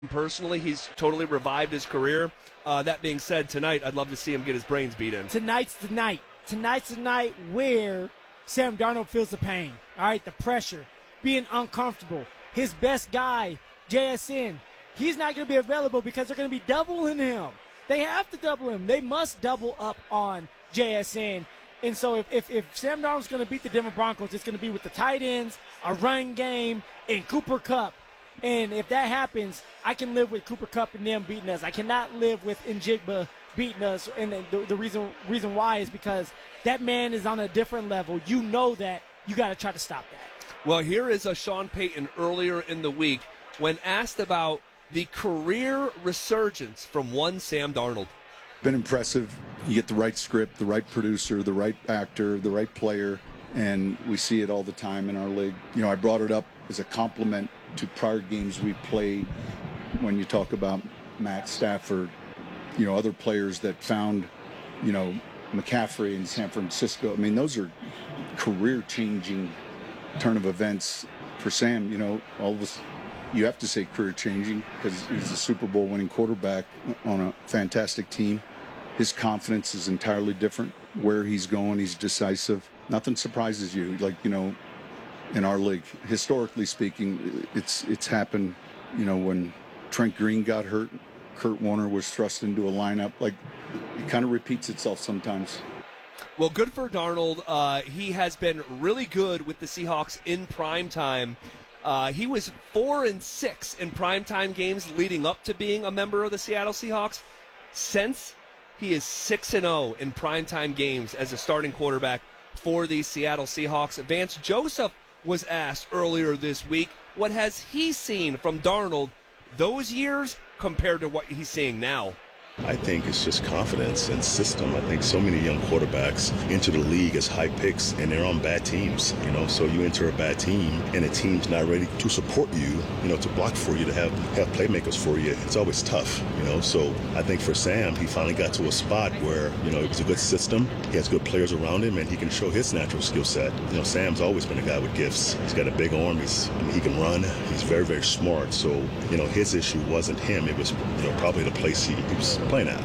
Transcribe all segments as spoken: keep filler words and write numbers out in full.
personally, he's totally revived his career. Uh, that being said, tonight I'd love to see him get his brains beat in. Tonight's the night. Tonight's the night where Sam Darnold feels the pain, all right, the pressure, being uncomfortable. His best guy, J S N, he's not going to be available because they're going to be doubling him. They have to double him. They must double up on J S N. And so if, if, if Sam Darnold's going to beat the Denver Broncos, it's going to be with the tight ends, a run game, and Cooper Kupp. And if that happens, I can live with Cooper Kupp and them beating us. I cannot live with Njigba beating us. And the, the reason reason why is because that man is on a different level. You know that. You got to try to stop that. Well, here is a Sean Payton earlier in the week when asked about the career resurgence from one Sam Darnold. Been impressive. You get the right script, the right producer, the right actor, the right player, and we see it all the time in our league. You know, I brought it up as a compliment to prior games we played when you talk about Matt Stafford, you know, other players that found, you know, McCaffrey in San Francisco. I mean, those are career-changing turn of events for Sam. You know, all of us, you have to say career-changing because he's a Super Bowl winning quarterback on a fantastic team. His confidence is entirely different. Where he's going, he's decisive. Nothing surprises you. Like, you know, in our league, historically speaking, it's it's happened, you know, when Trent Green got hurt, Kurt Warner was thrust into a lineup. Like, it kind of repeats itself sometimes. Well, good for Darnold. Uh, he has been really good with the Seahawks in prime time. Uh, he was four and six in primetime games leading up to being a member of the Seattle Seahawks. Since he is six and zero in primetime games as a starting quarterback for the Seattle Seahawks. Vance Joseph was asked earlier this week, what has he seen from Darnold those years compared to what he's seeing now? I think it's just confidence and system. I think so many young quarterbacks enter the league as high picks, and they're on bad teams, you know. So you enter a bad team, and the team's not ready to support you, you know, to block for you, to have have playmakers for you. It's always tough, you know. So I think for Sam, he finally got to a spot where, you know, it was a good system. He has good players around him, and he can show his natural skill set. You know, Sam's always been a guy with gifts. He's got a big arm. He's I mean, he can run. He's very, very smart. So, you know, his issue wasn't him. It was, you know, probably the place he, he was playing at.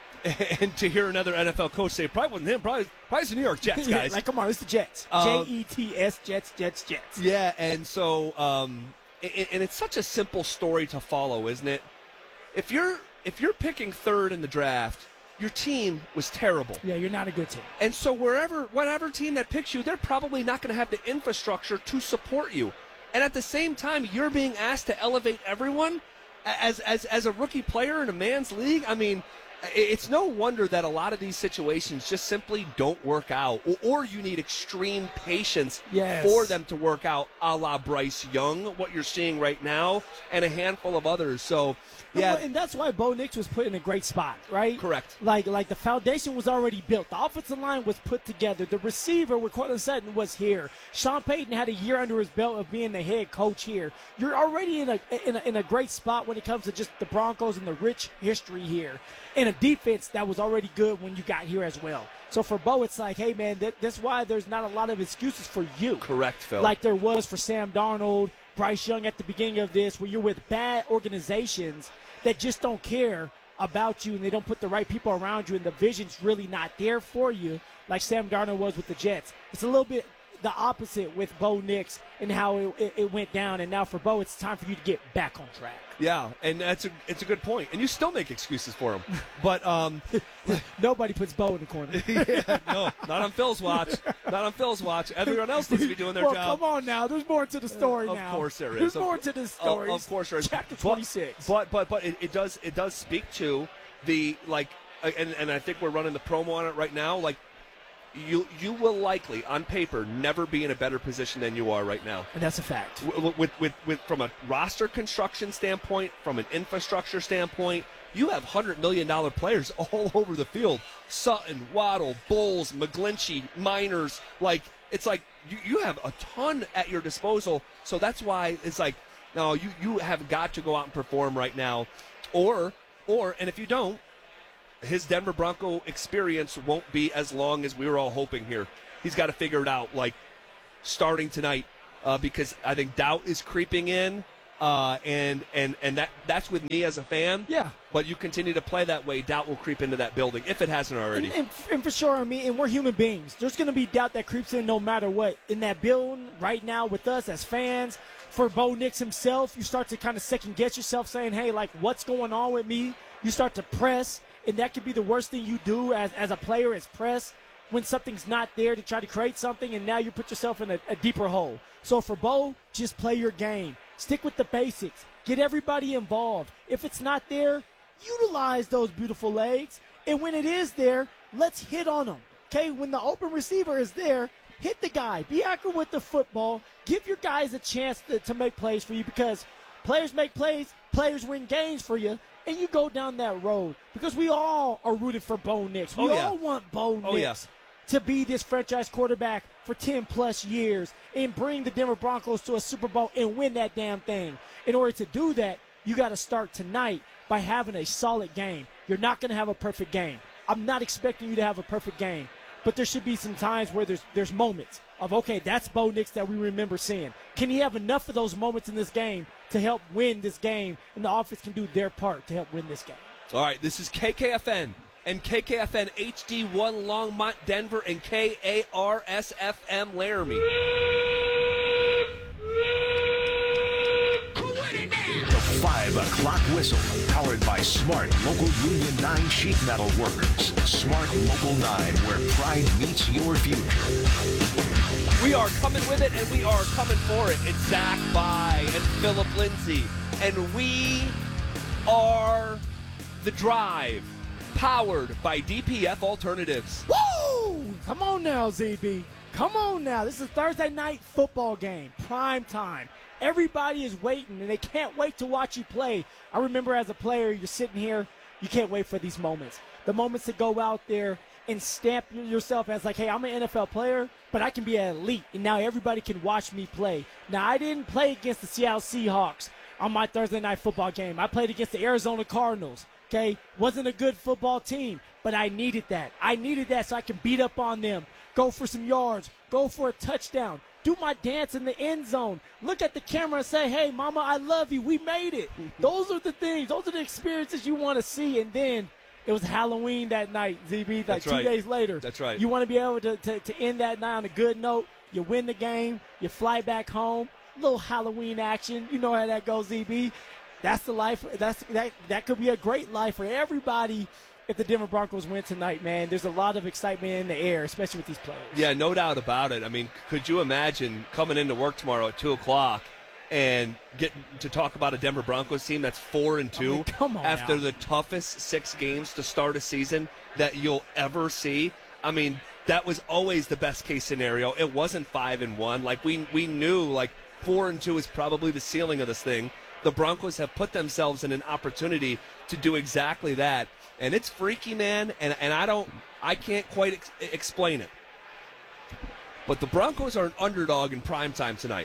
And to hear another N F L coach say, probably wasn't him, probably, probably it's the New York Jets, guys. Like, come on, it's the Jets. Um, J E T S, Jets, Jets, Jets. Yeah, and so, um, and, and it's such a simple story to follow, isn't it? If you're if you're picking third in the draft, your team was terrible. Yeah, you're not a good team. And so wherever, whatever team that picks you, they're probably not going to have the infrastructure to support you. And at the same time, you're being asked to elevate everyone as as as a rookie player in a man's league. I mean, it's no wonder that a lot of these situations just simply don't work out, or, or you need extreme patience yes. for them to work out, a la Bryce Young, what you're seeing right now, and a handful of others. So, yeah. And that's why Bo Nix was put in a great spot, right? Correct. Like, like the foundation was already built. The offensive line was put together. The receiver with Cortland Sutton was here. Sean Payton had a year under his belt of being the head coach here. You're already in a, in a, in a great spot when it comes to just the Broncos and the rich history here. And a defense that was already good when you got here as well. So for Bo, it's like, hey, man, that, that's why there's not a lot of excuses for you. Correct, Phil. Like there was for Sam Darnold, Bryce Young at the beginning of this, where you're with bad organizations that just don't care about you and they don't put the right people around you and the vision's really not there for you, like Sam Darnold was with the Jets. It's a little bit the opposite with Bo Nix and how it, it, it went down. And now for Bo, it's time for you to get back on track. Yeah, and that's a it's a good point. And you still make excuses for him. But um, nobody puts Bo in the corner. yeah, no, not on Phil's watch. Not on Phil's watch. Everyone else needs to be doing their well, job. Come on now. There's more to the story uh, now. Of course there is. There's of, more to the story. Of, of course there is. Chapter twenty-six. But but but it, it does it does speak to the like, and and I think we're running the promo on it right now. Like, You you will likely, on paper, never be in a better position than you are right now. And that's a fact. With, with, with, with From a roster construction standpoint, from an infrastructure standpoint, you have one hundred million dollars players all over the field. Sutton, Waddle, Bowles, McGlinchey, Miners. Like, it's like you, you have a ton at your disposal. So that's why it's like, no, you, you have got to go out and perform right now. Or, or, and if you don't, his Denver Bronco experience won't be as long as we were all hoping here. He's got to figure it out, like, starting tonight, uh, because I think doubt is creeping in. Uh, and and and that that's with me as a fan. Yeah. But you continue to play that way, doubt will creep into that building if it hasn't already. And, and, and for sure, I mean, and we're human beings. There's going to be doubt that creeps in no matter what. In that building right now with us as fans, for Bo Nix himself, you start to kind of second guess yourself, saying, hey, like, what's going on with me? You start to press, and that could be the worst thing you do as, as a player is press when something's not there to try to create something, and now you put yourself in a, a deeper hole. So for Bo, just play your game. Stick with the basics. Get everybody involved. If it's not there, utilize those beautiful legs. And when it is there, let's hit on them. Okay, when the open receiver is there, hit the guy. Be accurate with the football. Give your guys a chance to, to make plays for you, because players make plays, players win games for you, and you go down that road. Because we all are rooted for Bo Nix. We Oh, yeah. all want Bo Nix Oh, yeah. to be this franchise quarterback for ten plus years and bring the Denver Broncos to a Super Bowl and win that damn thing. In order to do that, you got to start tonight by having a solid game. You're not going to have a perfect game. I'm not expecting you to have a perfect game, but there should be some times where there's there's moments of, okay, that's Bo Nix that we remember seeing. Can he have enough of those moments in this game to help win this game, and the offense can do their part to help win this game? All right, this is K K F N and K K F N H D one Longmont, Denver, and K A R S F M Laramie. The five o'clock whistle, powered by Smart Local Union nine Sheet Metal Workers. Smart Local nine, where pride meets your future. We are coming with it, and we are coming for it. It's Zach By and Philip Lindsay, and we are The Drive, powered by D P F Alternatives. Woo! Come on now, Z B. Come on now. This is a Thursday night football game, prime time. Everybody is waiting, and they can't wait to watch you play. I remember as a player, you're sitting here, you can't wait for these moments. The moments to go out there and stamp yourself as like, hey, I'm an N F L player, but I can be an elite, and now everybody can watch me play. Now, I didn't play against the Seattle Seahawks on my Thursday night football game. I played against the Arizona Cardinals, okay? Wasn't a good football team, but I needed that. I needed that so I can beat up on them, go for some yards, go for a touchdown, do my dance in the end zone, look at the camera and say, hey, mama, I love you. We made it. Those are the things. Those are the experiences you want to see. And then it was Halloween that night, Z B, like That's two right. days later. That's right. You want to be able to, to, to end that night on a good note. You win the game. You fly back home. Little Halloween action. You know how that goes, Z B. That's the life. That's that. That could be a great life for everybody if the Denver Broncos win tonight, man. There's a lot of excitement in the air, especially with these players. Yeah, no doubt about it. I mean, could you imagine coming into work tomorrow at two o'clock and getting to talk about a Denver Broncos team that's four and two I mean, come on after now. the toughest six games to start a season that you'll ever see? I mean, that was always the best case scenario. It wasn't five and one. Like we we knew like four and two is probably the ceiling of this thing. The Broncos have put themselves in an opportunity to do exactly that. And it's freaky, man, and, and I don't, I can't quite ex- explain it. But the Broncos are an underdog in primetime tonight.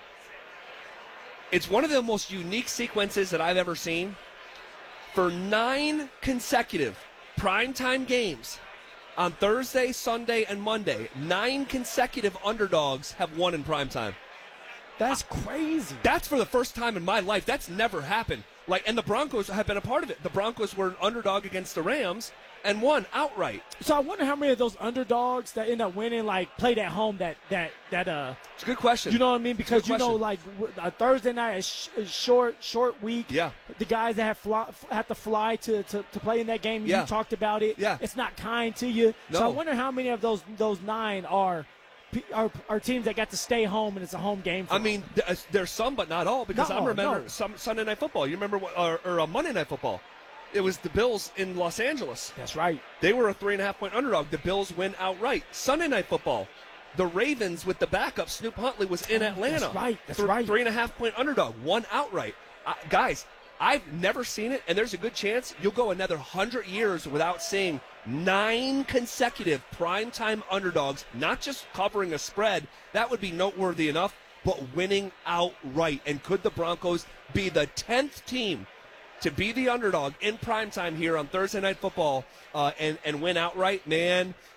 It's one of the most unique sequences that I've ever seen. For nine consecutive primetime games on Thursday, Sunday, and Monday, nine consecutive underdogs have won in primetime. That's crazy. That's for the first time in my life. That's never happened. Like, and the Broncos have been a part of it. The Broncos were an underdog against the Rams and won outright. So I wonder how many of those underdogs that end up winning, like, played at home that, that, that, uh, It's a good question. you know what I mean? Because, Good you know, question. like, w- a Thursday night is sh- is short, short week. Yeah. The guys that have, fly, have to fly to, to, to play in that game, Yeah. you talked about it. Yeah. It's not kind to you. So No. I wonder how many of those those nine are are, are teams that got to stay home and it's a home game for I them. mean, th- there's some, but not all, because Not I all, remember no. some Sunday Night Football. You remember, what, or, or uh, Monday Night Football. It was the Bills in Los Angeles. That's right. They were a three and a half point underdog. The Bills win outright. Sunday Night Football. The Ravens with the backup, Snoop Huntley, was in Oh, Atlanta. that's right, that's Th- right. Three and a half point underdog. Won outright. Uh, guys, I've never seen it, and there's a good chance you'll go another hundred years without seeing nine consecutive primetime underdogs, not just covering a spread. That would be noteworthy enough, but winning outright. And could the Broncos be the tenth team to be the underdog in primetime here on Thursday Night Football uh, and, and win outright? Man,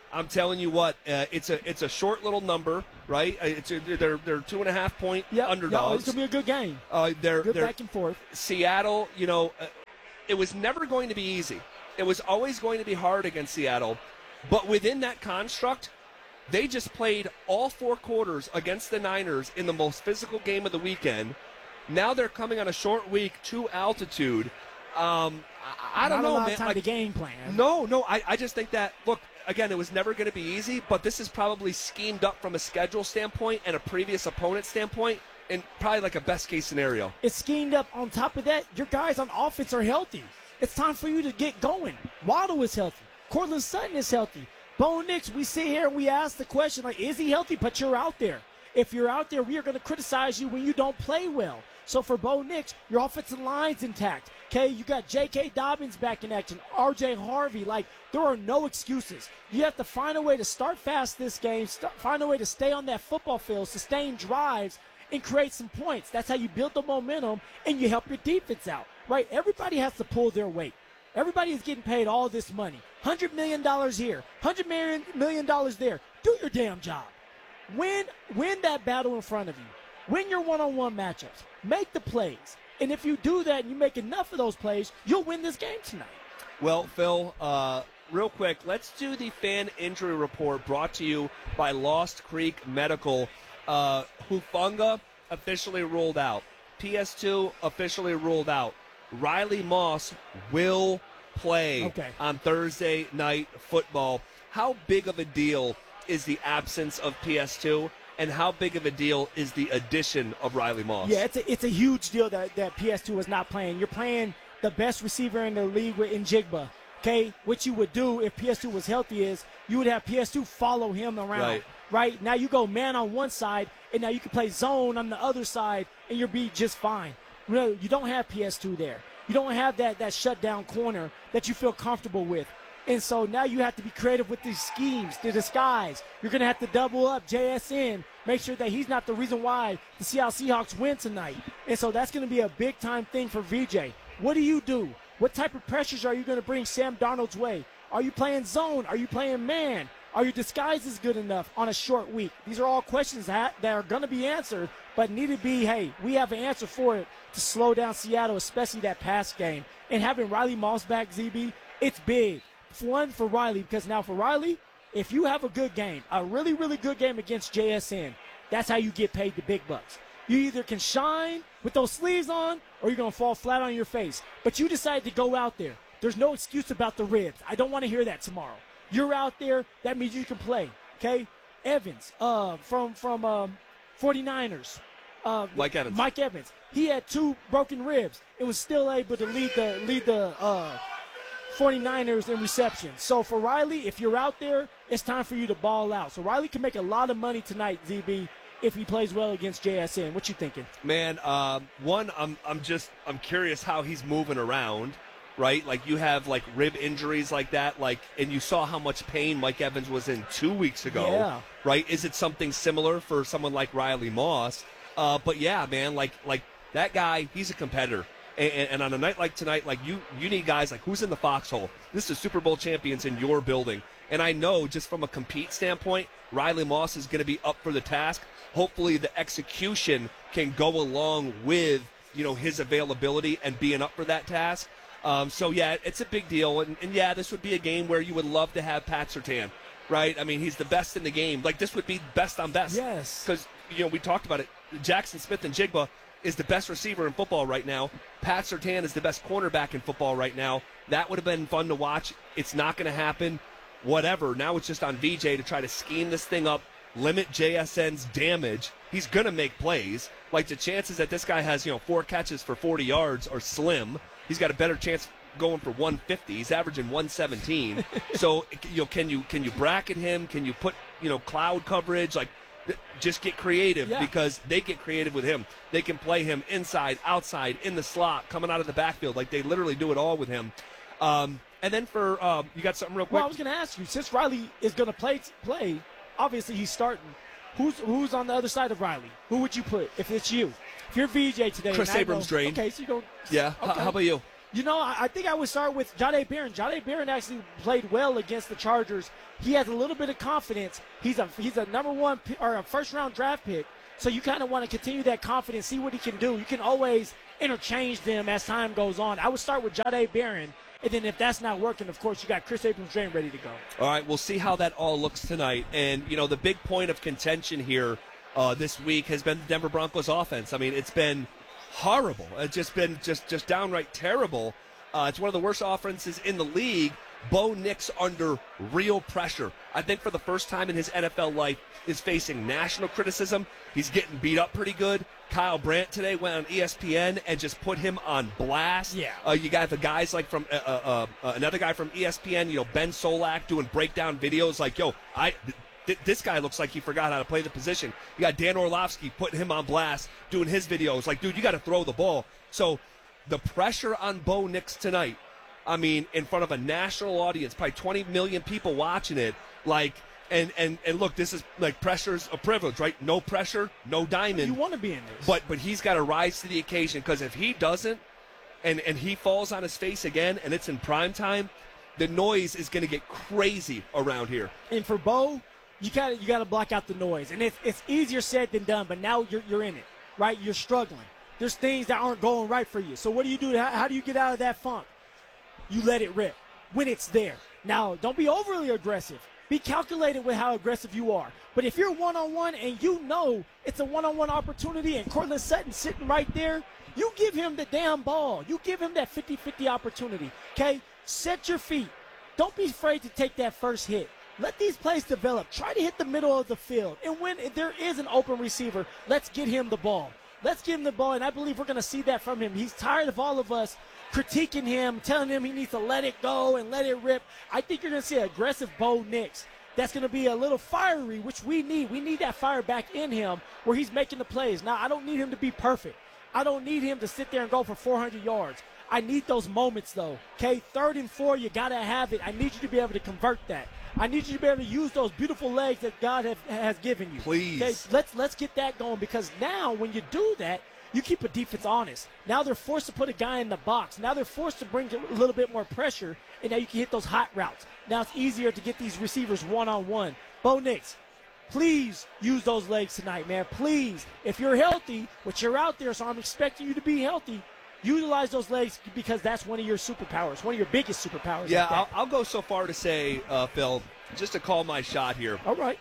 I'm telling you what, uh, it's a it's a short little number, right? Uh, It's a, they're they're two and a half point Yep. underdogs. No, it's gonna be a good game. Uh, they're Good they're back and forth. Seattle. You know, uh, it was never going to be easy. It was always going to be hard against Seattle, but within that construct, they just played all four quarters against the Niners in the most physical game of the weekend. Now they're coming on a short week to altitude. Um, I, I don't Not know, a lot man. of time Like, to game plan. no, no, I, I just think that, look, again, it was never going to be easy, but this is probably schemed up from a schedule standpoint and a previous opponent standpoint, and probably like a best case scenario. It's schemed up. On top of that, your guys on offense are healthy. It's time for you to get going. Waddle is healthy. Cortland Sutton is healthy. Bo Nix, we sit here and we ask the question, like, is he healthy? But you're out there. If you're out there, we are going to criticize you when you don't play well. So for Bo Nix, your offensive line's intact. Okay, you got J K. Dobbins back in action, R J. Harvey. Like, there are no excuses. You have to find a way to start fast this game, st- find a way to stay on that football field, sustain drives, and create some points. That's how you build the momentum and you help your defense out, right? Everybody has to pull their weight. Everybody is getting paid all this money. one hundred million dollars here, one hundred million dollars there. Do your damn job. Win, win that battle in front of you. Win your one-on-one matchups. Make the plays. And if you do that and you make enough of those plays, you'll win this game tonight. Well, Phil, uh, real quick, let's do the fan injury report brought to you by Lost Creek Medical. Uh, Hufanga officially ruled out. P S two officially ruled out. Riley Moss will play Okay. on Thursday Night Football. How big of a deal is the absence of P S two, and how big of a deal is the addition of Riley Moss? Yeah, it's a, it's a huge deal that, that P S two is not playing. You're playing the best receiver in the league with Njigba. Okay, what you would do if P S two was healthy is you would have P S two follow him around. Right. Right? Now you go man on one side, and now you can play zone on the other side, and you'll be just fine. Really, you don't have P S two there. You don't have that, that shutdown corner that you feel comfortable with. And so now you have to be creative with these schemes, the disguise. You're going to have to double up J S N, make sure that he's not the reason why the Seattle Seahawks win tonight. And so that's going to be a big-time thing for V J. What do you do? What type of pressures are you going to bring Sam Darnold's way? Are you playing zone? Are you playing man? Are your disguises good enough on a short week? These are all questions that, that are going to be answered, but need to be, hey, we have an answer for it to slow down Seattle, especially that pass game. And having Riley Moss back, Z B, it's big. One for Riley, because now for Riley, if you have a good game, a really, really good game against J S N, that's how you get paid the big bucks. You either can shine with those sleeves on, or you're going to fall flat on your face. But you decide to go out there. There's no excuse about the ribs. I don't want to hear that tomorrow. You're out there, that means you can play, okay? Evans uh, from from um, forty-niners. Uh, Mike Evans. Mike Evans. He had two broken ribs. It was still able to lead the lead the uh, forty-niners in reception. So for Riley, if you're out there, it's time for you to ball out. So Riley can make a lot of money tonight, Z B, if he plays well against J S N. What you thinking? Man, um, one, I'm I'm just I'm curious how he's moving around, right? Like you have like rib injuries like that, like, and you saw how much pain Mike Evans was in two weeks ago, Yeah. right? Is it something similar for someone like Riley Moss? Uh, but yeah, man, like like that guy, he's a competitor. And, and on a night like tonight, like you, you need guys like who's in the foxhole. This is Super Bowl champions in your building, and I know just from a compete standpoint, Riley Moss is going to be up for the task. Hopefully, the execution can go along with you know his availability and being up for that task. Um, so yeah, it's a big deal, and, and yeah, this would be a game where you would love to have Pat Surtain, right? I mean, he's the best in the game. Like this would be best on best. Yes. Because you know we talked about it. Jackson Smith and Jigba is the best receiver in football right now. Pat Surtain is the best cornerback in football right now. That would have been fun to watch. It's not going to happen. Whatever. Now it's just on V J to try to scheme this thing up, limit J S N's damage. He's going to make plays. Like the chances that this guy has, you know, four catches for forty yards are slim. He's got a better chance going for one fifty. He's averaging one seventeen. So, you know, can you can you bracket him? Can you put, you know, cloud coverage? Like, just get creative Yeah. because they get creative with him. They can play him inside, outside, in the slot, coming out of the backfield. Like they literally do it all with him. Um, and then for um, you got something real quick? Well, I was going to ask you, since Riley is going to play, play, obviously he's starting. Who's who's on the other side of Riley? Who would you put if it's you? If you're V J today, Chris and I Abrams know- drained. Okay, so you go. Yeah. H- Okay. how about you? You know, I, I think I would start with Jahdae Barron. Jahdae Barron actually played well against the Chargers. He has a little bit of confidence. He's a he's a number one pi- or a first round draft pick. So you kind of want to continue that confidence, see what he can do. You can always interchange them as time goes on. I would start with Jahdae Barron. And then if that's not working, of course, you got Chris Abrams-Drain ready to go. All right, we'll see how that all looks tonight. And, you know, the big point of contention here uh, this week has been the Denver Broncos offense. I mean, it's been horrible. It's just been just, just downright terrible. Uh, it's one of the worst offenses in the league. Bo Nix under real pressure. I think for the first time in his N F L life is facing national criticism. He's getting beat up pretty good. Kyle Brandt today went on E S P N and just put him on blast. Yeah. Uh, you got the guys like from uh, uh, uh, another guy from E S P N, you know, Ben Solak doing breakdown videos like, yo, I th- this guy looks like he forgot how to play the position. You got Dan Orlovsky putting him on blast, doing his videos like, dude, you got to throw the ball. So the pressure on Bo Nix tonight, I mean, in front of a national audience, probably twenty million people watching it, like, and, and, and look, this is, like, pressure's a privilege, right? No pressure, no diamond. You want to be in this. But but he's got to rise to the occasion, because if he doesn't, and, and he falls on his face again, and it's in prime time, the noise is going to get crazy around here. And for Bo, you got to you got to block out the noise. And it's, it's easier said than done, but now you're, you're in it, right? You're struggling. There's things that aren't going right for you. So what do you do? How, how do you get out of that funk? You let it rip when it's there. Now, don't be overly aggressive. Be calculated with how aggressive you are. But if you're one-on-one and you know it's a one-on-one opportunity and Cortland Sutton's sitting right there, you give him the damn ball. You give him that fifty-fifty opportunity, okay? Set your feet. Don't be afraid to take that first hit. Let these plays develop. Try to hit the middle of the field. And when there is an open receiver, let's get him the ball. Let's give him the ball, and I believe we're going to see that from him. He's tired of all of us critiquing him, telling him he needs to let it go and let it rip. I think you're going to see an aggressive Bo Nix that's going to be a little fiery, which we need. We need that fire back in him where he's making the plays. Now, I don't need him to be perfect. I don't need him to sit there and go for four hundred yards. I need those moments, though. Okay, third and four, you got to have it. I need you to be able to convert that. I need you to be able to use those beautiful legs that God have, has given you. Please. Okay, let's, let's get that going, because now when you do that, you keep a defense honest. Now they're forced to put a guy in the box. Now they're forced to bring a little bit more pressure, and now you can hit those hot routes. Now it's easier to get these receivers one-on-one. Bo Nix, please use those legs tonight, man. Please. If you're healthy, which you're out there, so I'm expecting you to be healthy, utilize those legs, because that's one of your superpowers, one of your biggest superpowers. Yeah, like that. I'll, I'll go so far to say, uh, Phil, just to call my shot here. All right.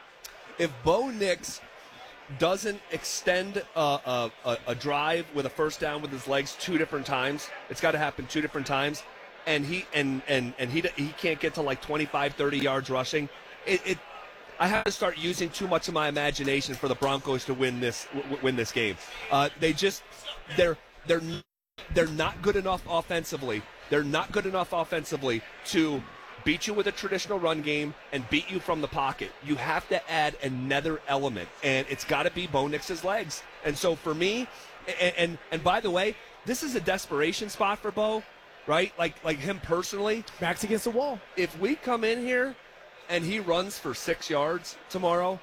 If Bo Nix doesn't extend a, a, a, a drive with a first down with his legs two different times, it's got to happen two different times, and he and and and he he can't get to like twenty-five, thirty yards rushing. It, it I have to start using too much of my imagination for the Broncos to win this w- win this game. Uh, they just they're they're they're not good enough offensively. They're not good enough offensively to beat you with a traditional run game and beat you from the pocket. You have to add another element, and it's got to be Bo Nix's legs. And so for me, and, and and by the way, this is a desperation spot for Bo, right? Like like him personally. Backs against the wall. If we come in here and he runs for six yards tomorrow,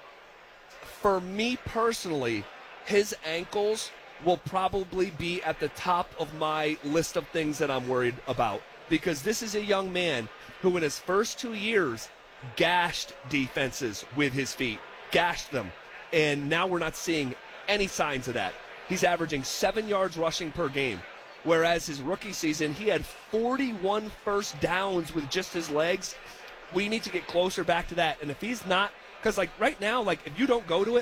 for me personally, his ankles will probably be at the top of my list of things that I'm worried about, because this is a young man who in his first two years gashed defenses with his feet, gashed them, and now we're not seeing any signs of that. He's averaging seven yards rushing per game, whereas his rookie season, he had forty-one first downs with just his legs. We need to get closer back to that, and if he's not, because like right now, like if you don't go to it,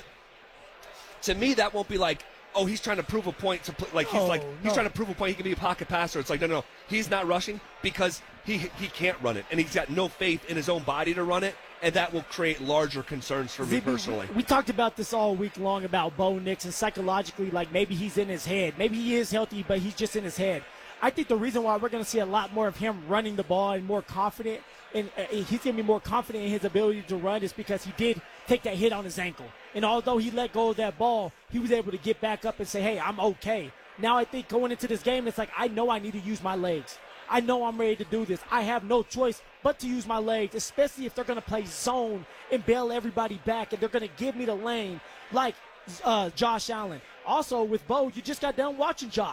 to me that won't be like, oh, he's trying to prove a point to play. Like he's No, like he's no. trying to prove a point. He can be a pocket passer. It's like no, no, he's not rushing because he he can't run it, and he's got no faith in his own body to run it, and that will create larger concerns for me Z B, personally. We, we talked about this all week long about Bo Nix, and psychologically, like maybe he's in his head. Maybe he is healthy, but he's just in his head. I think the reason why we're going to see a lot more of him running the ball and more confident, and uh, he's going to be more confident in his ability to run, is because he did take that hit on his ankle. And although he let go of that ball, he was able to get back up and say, hey, I'm okay. Now I think going into this game, it's like, I know I need to use my legs. I know I'm ready to do this. I have no choice but to use my legs, especially if they're going to play zone and bail everybody back, and they're going to give me the lane like uh, Josh Allen. Also, with Bo, you just got done watching Josh.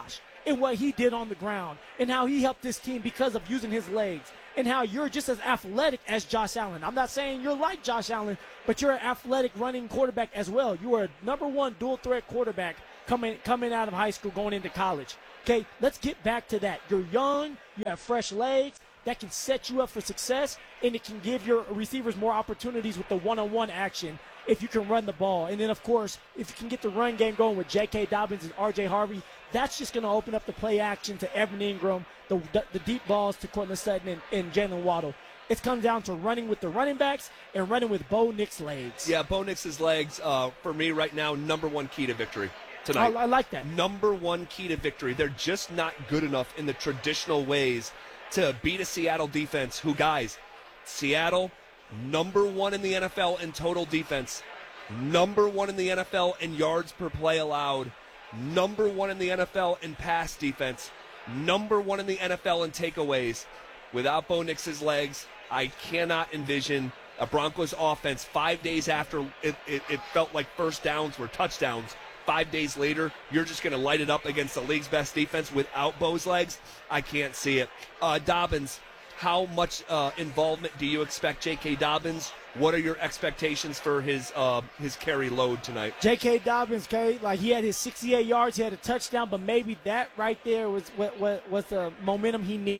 in what he did on the ground and how he helped this team because of using his legs and how you're just as athletic as Josh Allen. I'm not saying you're like Josh Allen, but you're an athletic running quarterback as well. You are a number one dual threat quarterback coming coming out of high school, going into college. Okay, let's get back to that. You're young, you have fresh legs. That can set you up for success, and it can give your receivers more opportunities with the one-on-one action if you can run the ball. And then, of course, if you can get the run game going with J K. Dobbins and R J. Harvey, that's just going to open up the play action to Evan Ingram, the, the, the deep balls to Courtland Sutton and, and Jalen Waddle. It comes down to running with the running backs and running with Bo Nix's legs. Yeah, Bo Nix's legs, uh, for me right now, number one key to victory tonight. I, I like that. Number one key to victory. They're just not good enough in the traditional ways to beat a Seattle defense who, guys, Seattle, number one in the N F L in total defense, number one in the N F L in yards per play allowed, number one in the N F L in pass defense, number one in the N F L in takeaways. Without Bo Nix's legs, I cannot envision a Broncos offense five days after it, it, it felt like first downs were touchdowns. Five days later, you're just going to light it up against the league's best defense without Bo's legs? I can't see it. Uh, Dobbins, how much uh, involvement do you expect J K. Dobbins? What are your expectations for his uh, his carry load tonight? J K. Dobbins carried, like he had his sixty-eight yards, he had a touchdown, but maybe that right there was what, what was the momentum he needed,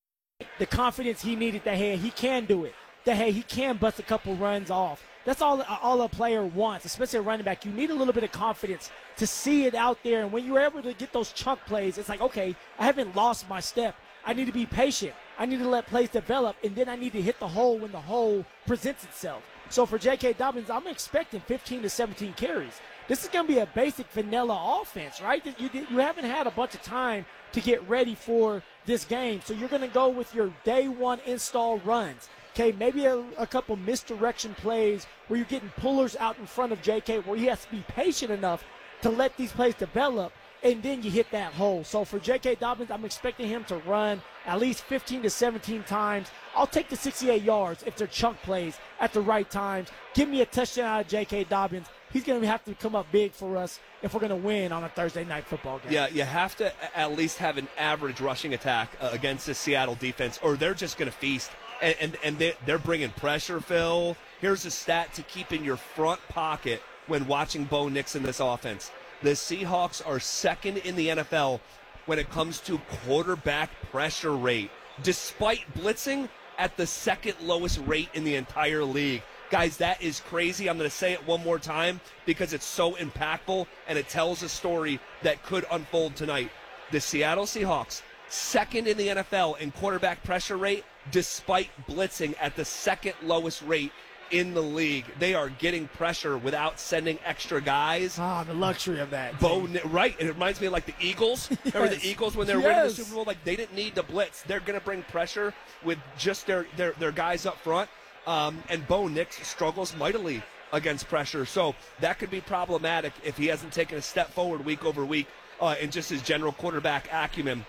the confidence he needed that, hey, he can do it, that, hey, he can bust a couple runs off. That's all all a player wants, especially a running back. You need a little bit of confidence to see it out there. And when you're able to get those chunk plays, it's like, okay, I haven't lost my step. I need to be patient. I need to let plays develop, and then I need to hit the hole when the hole presents itself. So for J K. Dobbins, I'm expecting fifteen to seventeen carries. This is going to be a basic vanilla offense, right? You, you haven't had a bunch of time to get ready for this game. So you're going to go with your day one install runs. Okay, maybe a, a couple misdirection plays where you're getting pullers out in front of J K where he has to be patient enough to let these plays develop, and then you hit that hole. So for J K. Dobbins, I'm expecting him to run at least fifteen to seventeen times. I'll take the sixty-eight yards if they're chunk plays at the right times. Give me a touchdown out of J K. Dobbins. He's going to have to come up big for us if we're going to win on a Thursday night football game. Yeah, you have to at least have an average rushing attack uh, against the Seattle defense, or they're just going to feast. And, and, and they, they're bringing pressure, Phil. Here's a stat to keep in your front pocket when watching Bo Nix in this offense. The Seahawks are second in the N F L when it comes to quarterback pressure rate, despite blitzing at the second lowest rate in the entire league. Guys, that is crazy. I'm going to say it one more time because it's so impactful and it tells a story that could unfold tonight. The Seattle Seahawks, second in the N F L in quarterback pressure rate, despite blitzing at the second lowest rate in the league. They are getting pressure without sending extra guys. Ah, the luxury of that. Bo, right. It reminds me of like the Eagles. yes. Remember the Eagles when they were yes. winning the Super Bowl? Like they didn't need to blitz. They're going to bring pressure with just their, their, their guys up front. Um, and Bo Nix struggles mightily against pressure. So that could be problematic if he hasn't taken a step forward week over week uh, in just his general quarterback acumen.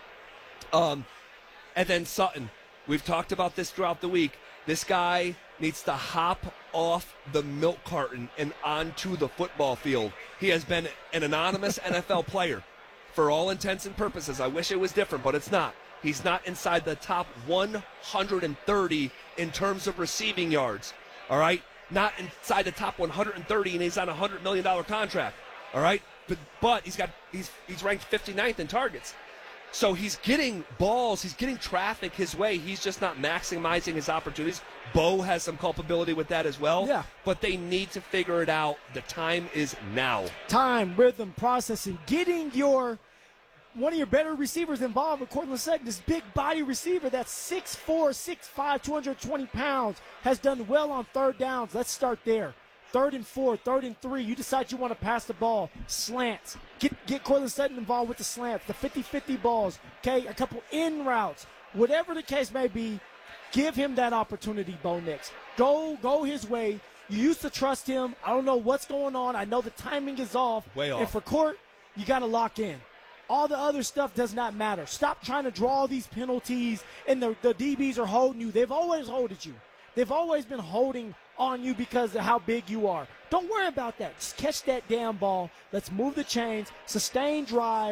Um, and then Sutton. We've talked about this throughout the week. This guy needs to hop off the milk carton and onto the football field. He has been an anonymous N F L player for all intents and purposes. I wish it was different, but it's not. He's not inside the top one hundred thirty in terms of receiving yards, all right? Not inside the top one hundred thirty, and he's on a one hundred million dollars contract, all right? But, but he's got he's he's ranked fifty-ninth in targets. So he's getting balls, he's getting traffic his way. He's just not maximizing his opportunities. Bo has some culpability with that as well. Yeah. But they need to figure it out. The time is now. Time, rhythm, processing, getting your one of your better receivers involved with Courtland Sutton, this big body receiver that's six four, six five, two hundred twenty pounds, has done well on third downs. Let's start there. Third and four, third and three, you decide you want to pass the ball. Slants. Get get Courtland Sutton involved with the slants, the fifty-fifty balls, okay, a couple in routes. Whatever the case may be, give him that opportunity, Bo Nix. Go, go his way. You used to trust him. I don't know what's going on. I know the timing is off. Way off. And for Court, you got to lock in. All the other stuff does not matter. Stop trying to draw these penalties, and the, the D Bs are holding you. They've always holded you. They've always been holding on you because of how big you are. Don't worry about that. Just catch that damn ball. Let's move the chains, sustain drives,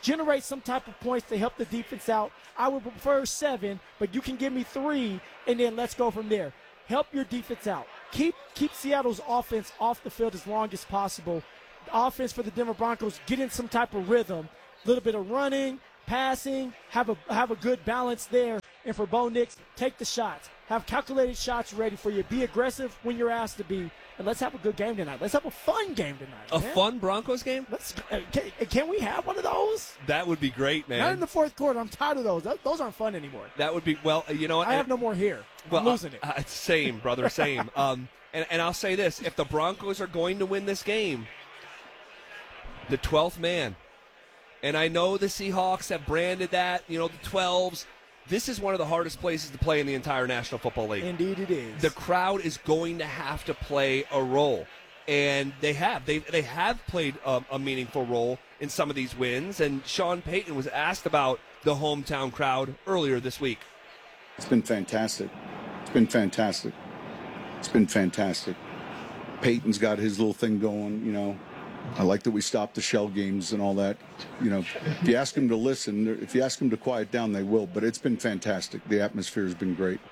Generate some type of points to help the defense out. I would prefer seven, but you can give me three, and then let's go from there. Help your defense out. Keep keep Seattle's offense off the field as long as possible. The offense for the Denver Broncos, get in some type of rhythm. A little bit of running, passing, have a have a good balance there. And for Bo Nix, take the shots. Have calculated shots ready for you. Be aggressive when you're asked to be. And let's have a good game tonight. Let's have a fun game tonight. A man. fun Broncos game? Let's uh, can, can we have one of those? That would be great, man. Not in the fourth quarter. I'm tired of those. Those aren't fun anymore. That would be, well, you know what? I have no more here. I'm well, losing it. Uh, uh, same, brother, same. um, and, and I'll say this. If the Broncos are going to win this game, the twelfth man, and I know the Seahawks have branded that, you know, the twelves. This is one of the hardest places to play in the entire National Football League. Indeed it is. The crowd is going to have to play a role. And they have. They they have played a, a meaningful role in some of these wins. And Sean Payton was asked about the hometown crowd earlier this week. It's been fantastic. It's been fantastic. It's been fantastic. Peyton's got his little thing going, you know. I like that we stopped the shell games and all that. You know, if you ask them to listen, if you ask them to quiet down, they will. But it's been fantastic. The atmosphere has been great.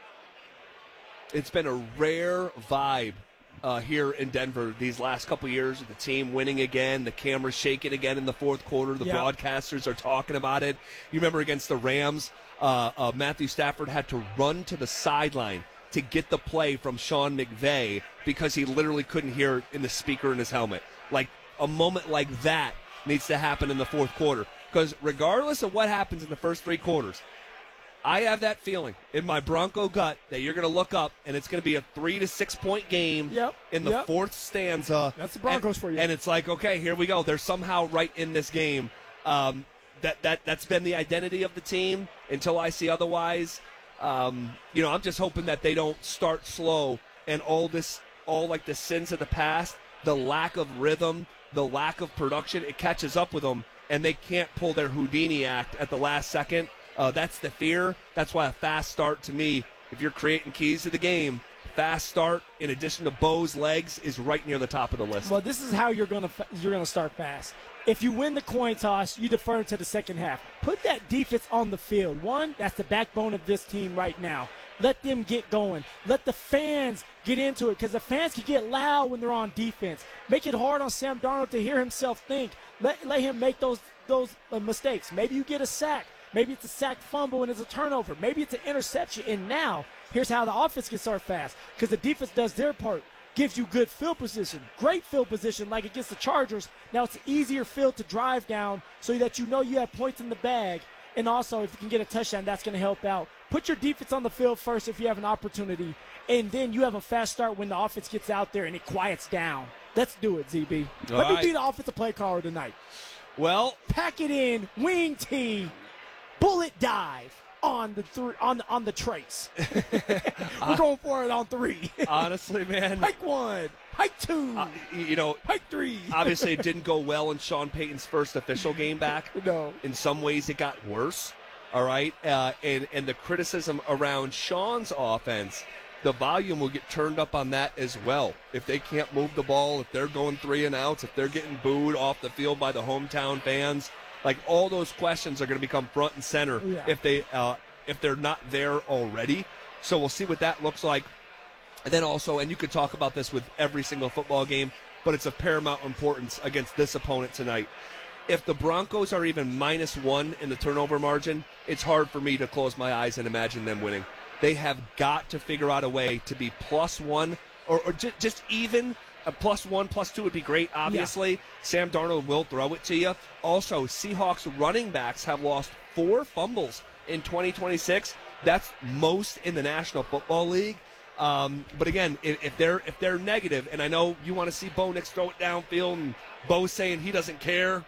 It's been a rare vibe uh, here in Denver these last couple years with the team winning again, the cameras shaking again in the fourth quarter. The yeah. broadcasters are talking about it. You remember against the Rams, uh, uh, Matthew Stafford had to run to the sideline to get the play from Sean McVay because he literally couldn't hear in the speaker in his helmet. Like, a moment like that needs to happen in the fourth quarter. Because regardless of what happens in the first three quarters, I have that feeling in my Bronco gut that you're going to look up and it's going to be a three to six point game yep. in the yep. fourth stanza. That's the Broncos and, for you. And it's like, okay, here we go. They're somehow right in this game. Um, that that that's been the identity of the team until I see otherwise. Um, you know, I'm just hoping that they don't start slow and all this, all like the sins of the past. The lack of rhythm, the lack of production, it catches up with them, and they can't pull their Houdini act at the last second. Uh, that's the fear. That's why a fast start, to me, if you're creating keys to the game, fast start, in addition to Bo's legs, is right near the top of the list. Well, this is how you're going to you're going to start fast. If you win the coin toss, you defer to the second half. Put that defense on the field. One, that's the backbone of this team right now. Let them get going. Let the fans get into it because the fans can get loud when they're on defense. Make it hard on Sam Darnold to hear himself think. Let, let him make those those uh, mistakes. Maybe you get a sack. Maybe it's a sack fumble and it's a turnover. Maybe it's an interception. And now, here's how the offense can start fast because the defense does their part. Gives you good field position, great field position like against the Chargers. Now it's an easier field to drive down so that you know you have points in the bag. And also, if you can get a touchdown, that's going to help out. Put your defense on the field first if you have an opportunity, and then you have a fast start when the offense gets out there and it quiets down. Let's do it, Z B. All Let right. me be the offensive play caller tonight. Well, Pack it in, wing tee, bullet dive on the three on the on the trace. We're going for it on three. honestly, man, Hike one, hike two, uh, you know, hike three. obviously it didn't go well in Sean Payton's first official game back. No. In some ways, it got worse. All right, uh, and and the criticism around Sean's offense, the volume will get turned up on that as well. If they can't move the ball, if they're going three and outs, if they're getting booed off the field by the hometown fans, like all those questions are going to become front and center Yeah. if they uh, if they're not there already. So we'll see what that looks like. And then also, and you could talk about this with every single football game, but it's of paramount importance against this opponent tonight. If the Broncos are even minus one in the turnover margin, it's hard for me to close my eyes and imagine them winning. They have got to figure out a way to be plus one or, or j- just even. A plus one, plus two would be great, obviously. Yeah. Sam Darnold will throw it to you. Also, Seahawks running backs have lost four fumbles in twenty twenty-six. That's most in the National Football League. Um, but again, if, if they're if they're negative, and I know you want to see Bo Nix throw it downfield, and Bo saying he doesn't care,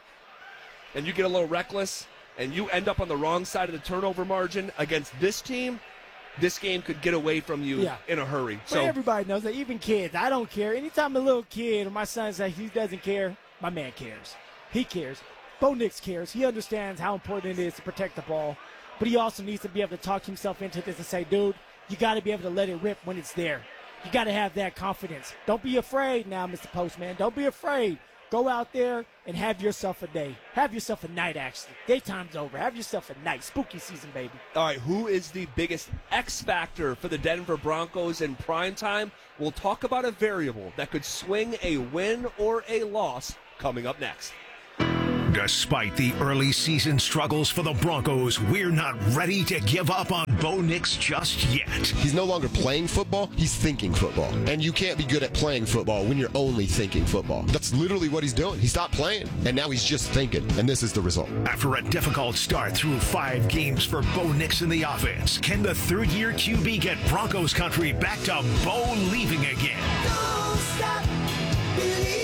and you get a little reckless, and you end up on the wrong side of the turnover margin against this team, this game could get away from you yeah. in a hurry. But so everybody knows that, even kids. I don't care. Anytime a little kid or my son says he doesn't care, my man cares. He cares. Bo Nix cares. He understands how important it is to protect the ball. But he also needs to be able to talk himself into this and say, dude, you got to be able to let it rip when it's there. You got to have that confidence. Don't be afraid now, Mister Postman. Don't be afraid. Go out there and have yourself a day. Have yourself a night, actually. Daytime's over. Have yourself a night. Spooky season, baby. All right, who is the biggest X factor for the Denver Broncos in prime time? We'll talk about a variable that could swing a win or a loss coming up next. Despite the early season struggles for the Broncos, we're not ready to give up on Bo Nix just yet. He's no longer playing football, he's thinking football. And you can't be good at playing football when you're only thinking football. That's literally what he's doing. He stopped playing, and now he's just thinking, and this is the result. After a difficult start through five games for Bo Nix in the offense, can the third-year Q B get Broncos country back to Bo leaving again? Don't stop believing.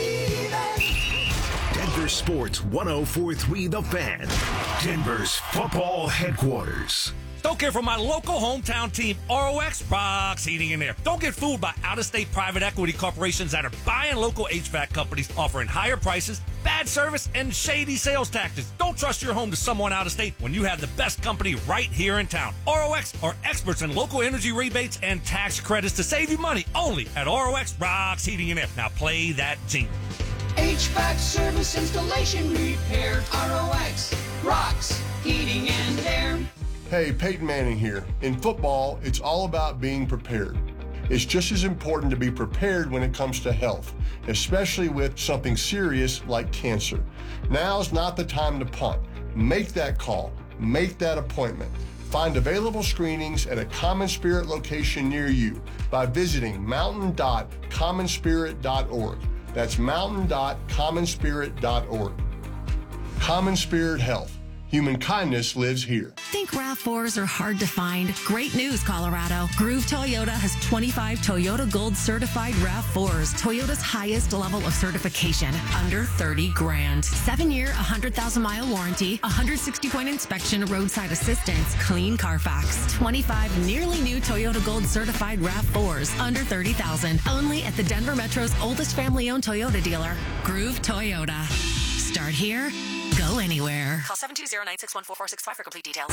Denver Sports one oh four point three The Fan, Denver's football headquarters. Don't care for my local hometown team, R O X rocks heating and air. Don't get fooled by out-of-state private equity corporations that are buying local H V A C companies, offering higher prices, bad service, and shady sales tactics. Don't trust your home to someone out of state when you have the best company right here in town. R O X are experts in local energy rebates and tax credits to save you money only at R O X rocks heating and air. Now play that jingle. H V A C service, installation, repair. R O X rocks heating and air. Hey, Peyton Manning here. In football, it's all about being prepared. It's just as important to be prepared when it comes to health, especially with something serious like cancer. Now's not the time to punt. Make that call. Make that appointment. Find available screenings at a Common Spirit location near you by visiting mountain dot common spirit dot org. That's mountain dot common spirit dot org. Common Spirit Health. Human kindness lives here. Think RAV fours are hard to find? Great news, Colorado. Groove Toyota has twenty-five Toyota Gold certified RAV fours, Toyota's highest level of certification, under thirty grand. Seven-year, one hundred thousand mile warranty, one hundred sixty point inspection, roadside assistance, clean Carfax. twenty-five nearly new Toyota Gold certified RAV fours, under thirty thousand. Only at the Denver Metro's oldest family-owned Toyota dealer, Groove Toyota. Start here, go anywhere. Call seven two zero, nine six one, four four six five for complete details.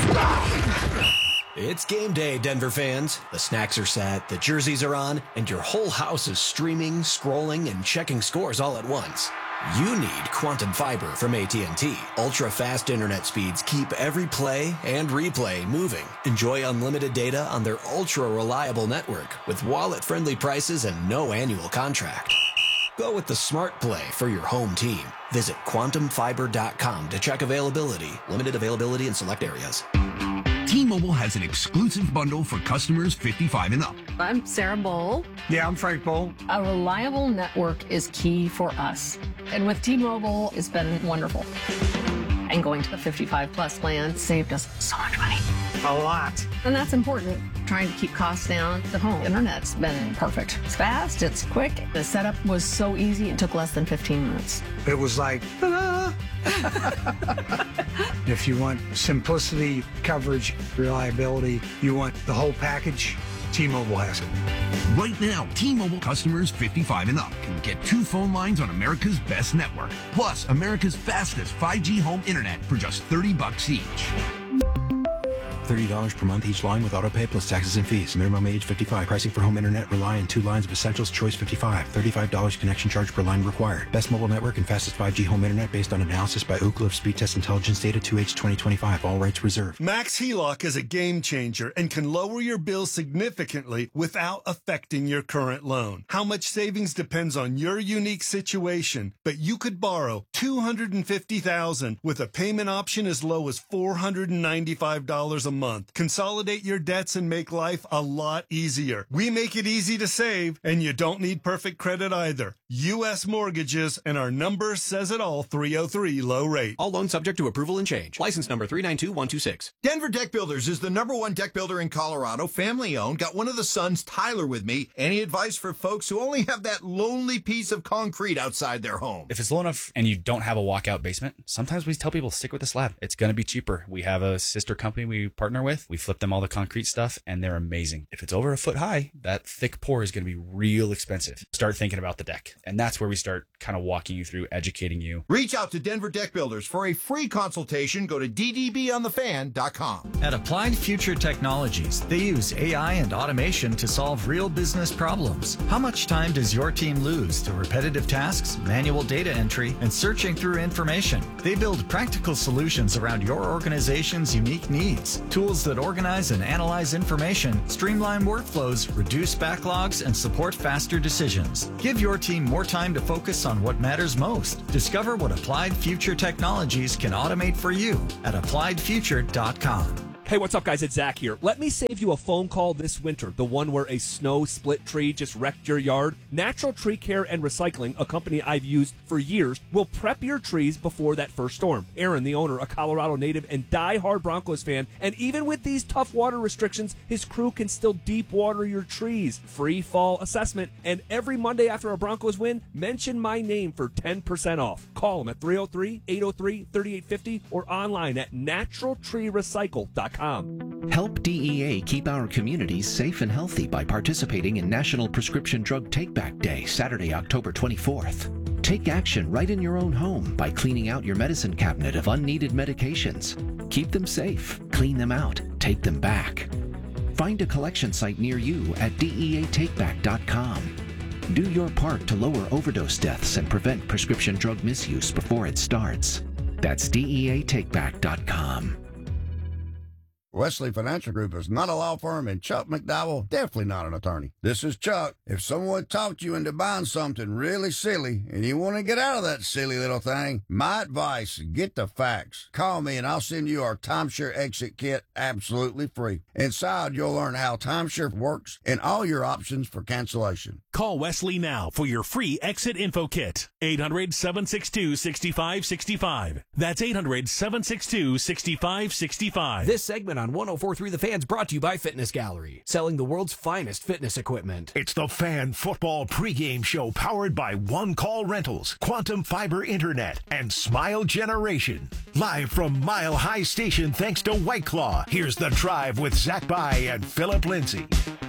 It's game day, Denver fans. The snacks are set, the jerseys are on, and your whole house is streaming, scrolling, and checking scores all at once. You need Quantum Fiber from A T and T. Ultra-fast internet speeds keep every play and replay moving. Enjoy unlimited data on their ultra-reliable network with wallet-friendly prices and no annual contract. Go with the smart play for your home team. Visit quantum fiber dot com to check availability. Limited availability in select areas. T-Mobile has an exclusive bundle for customers fifty-five and up. I'm Sarah Bowl. Yeah, I'm Frank Bowl. A reliable network is key for us. And with T-Mobile, it's been wonderful. And going to the fifty-five plus plan saved us so much money. A lot. And that's important. Trying to keep costs down. The home internet's been perfect. It's fast, it's quick. The setup was so easy, it took less than fifteen minutes. It was like, ta-da! If you want simplicity, coverage, reliability, you want the whole package, T-Mobile has it. Right now, T-Mobile customers fifty-five and up can get two phone lines on America's best network, plus America's fastest five G home internet for just thirty bucks each. thirty dollars per month each line with autopay plus taxes and fees. Minimum age fifty-five. Pricing for home internet rely on two lines of Essentials Choice fifty-five. thirty-five dollars connection charge per line required. Best mobile network and fastest five G home internet based on analysis by Ookla of Speed Test Intelligence Data two H twenty twenty-five. All rights reserved. Max HELOC is a game changer and can lower your bill significantly without affecting your current loan. How much savings depends on your unique situation, but you could borrow two hundred fifty thousand dollars with a payment option as low as four hundred ninety-five dollars a month. month. Consolidate your debts and make life a lot easier. We make it easy to save, and you don't need perfect credit either. U S Mortgages, and our number says it all, three oh three low rate. All loans subject to approval and change. License number three nine two one two six. Denver Deck Builders is the number one deck builder in Colorado, family owned. Got one of the sons, Tyler, with me. Any advice for folks who only have that lonely piece of concrete outside their home? If it's low enough and you don't have a walkout basement, sometimes we tell people stick with the slab. It's going to be cheaper. We have a sister company we partner with. We flip them all the concrete stuff, and they're amazing. If it's over a foot high, that thick pour is going to be real expensive. Start thinking about the deck. And that's where we start kind of walking you through, educating you. Reach out to Denver Deck Builders for a free consultation. Go to d d b on the fan dot com. At Applied Future Technologies, they use A I and automation to solve real business problems. How much time does your team lose to repetitive tasks, manual data entry, and searching through information? They build practical solutions around your organization's unique needs. Tools that organize and analyze information, streamline workflows, reduce backlogs, and support faster decisions. Give your team more time to focus on what matters most. Discover what Applied Future Technologies can automate for you at applied future dot com. Hey, what's up, guys? It's Zach here. Let me save you a phone call this winter, the one where a snow split tree just wrecked your yard. Natural Tree Care and Recycling, a company I've used for years, will prep your trees before that first storm. Aaron, the owner, a Colorado native and die-hard Broncos fan, and even with these tough water restrictions, his crew can still deep water your trees. Free fall assessment, and every Monday after a Broncos win, mention my name for ten percent off. Call them at three oh three, eight oh three, three eight five oh or online at natural tree recycle dot com. Help D E A keep our communities safe and healthy by participating in National Prescription Drug Take-Back Day, Saturday, October twenty-fourth. Take action right in your own home by cleaning out your medicine cabinet of unneeded medications. Keep them safe, clean them out, take them back. Find a collection site near you at D E A take back dot com. Do your part to lower overdose deaths and prevent prescription drug misuse before it starts. That's D E A take back dot com. Wesley Financial Group is not a law firm, and Chuck McDowell definitely not an attorney. This is Chuck. If someone talked you into buying something really silly and you want to get out of that silly little thing, my advice, get the facts. Call me and I'll send you our timeshare exit kit absolutely free. Inside, you'll learn how timeshare works and all your options for cancellation. Call Wesley now for your free exit info kit. eight hundred, seven six two, six five six five. That's eight hundred, seven six two, six five six five. This segment on one oh four point three The Fan's brought to you by Fitness Gallery, selling the world's finest fitness equipment. It's the Fan Football pregame show powered by One Call Rentals, Quantum Fiber Internet, and Smile Generation. Live from Mile High Station thanks to White Claw. Here's The Drive with Zach By and Philip Lindsay.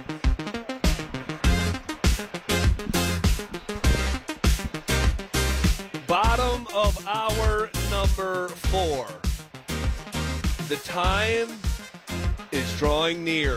Bottom of hour number four. The time is drawing near.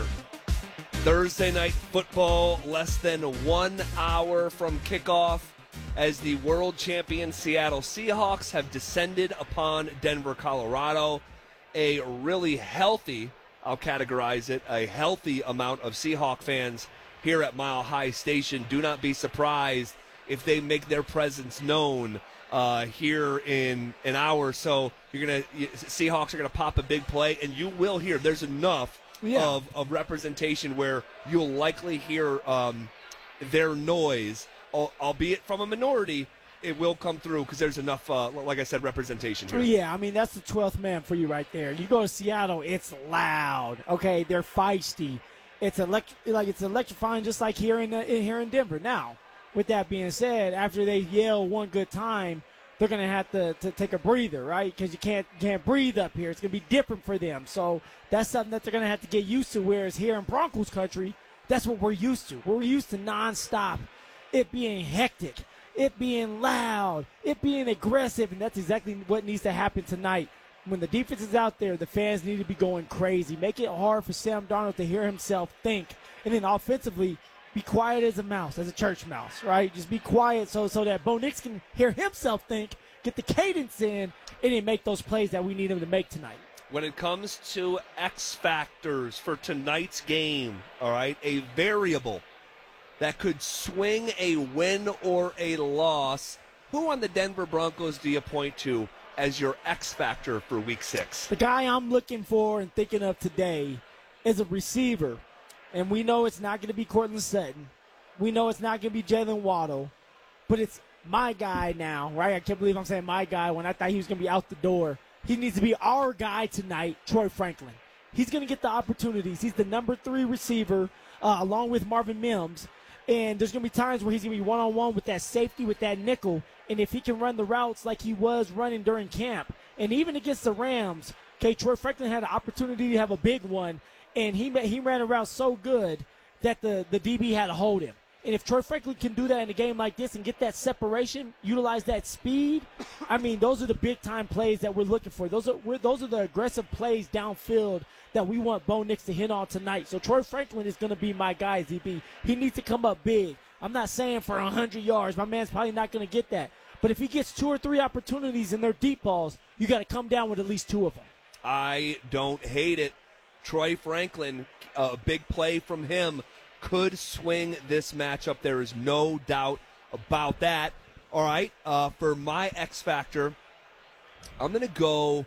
Thursday night football, less than one hour from kickoff, as the world champion Seattle Seahawks have descended upon Denver, Colorado. A really healthy, I'll categorize it, a healthy amount of Seahawk fans here at Mile High Station. Do not be surprised if they make their presence known uh, here in an hour or so. You're gonna Seahawks are gonna pop a big play, and you will hear. There's enough yeah. of, of representation where you'll likely hear um, their noise, albeit from a minority. It will come through because there's enough, uh, like I said, representation here. Yeah, I mean, that's the twelfth man for you right there. You go to Seattle, it's loud. Okay, they're feisty. It's elect- like it's electrifying, just like here in, uh, here in Denver. Now, with that being said, after they yell one good time, they're going to have to, to take a breather, right? Because you can't can't breathe up here. It's going to be different for them. So that's something that they're going to have to get used to, whereas here in Broncos country, that's what we're used to. We're used to nonstop, it being hectic, it being loud, it being aggressive, and that's exactly what needs to happen tonight. When the defense is out there, the fans need to be going crazy. Make it hard for Sam Darnold to hear himself think. And then offensively, be quiet as a mouse, as a church mouse, right? Just be quiet so so that Bo Nix can hear himself think, get the cadence in, and then make those plays that we need him to make tonight. When it comes to X factors for tonight's game, all right, a variable that could swing a win or a loss, who on the Denver Broncos do you point to as your X factor for week six? The guy I'm looking for and thinking of today is a receiver. And we know it's not going to be Courtland Sutton. We know it's not going to be Jalen Waddle. But it's my guy now, right? I can't believe I'm saying my guy when I thought he was going to be out the door. He needs to be our guy tonight, Troy Franklin. He's going to get the opportunities. He's the number three receiver uh, along with Marvin Mims. And there's going to be times where he's going to be one-on-one with that safety, with that nickel. And if he can run the routes like he was running during camp, and even against the Rams, okay, Troy Franklin had an opportunity to have a big one. And he he ran around so good that the, the D B had to hold him. And if Troy Franklin can do that in a game like this and get that separation, utilize that speed, I mean, those are the big-time plays that we're looking for. Those are we're, those are the aggressive plays downfield that we want Bo Nix to hit on tonight. So Troy Franklin is going to be my guy, Z B. He needs to come up big. I'm not saying for one hundred yards. My man's probably not going to get that. But if he gets two or three opportunities and they're deep balls, you got to come down with at least two of them. I don't hate it. Troy Franklin, a big play from him, could swing this matchup. There is no doubt about that. All right, uh, for my X Factor, I'm going to go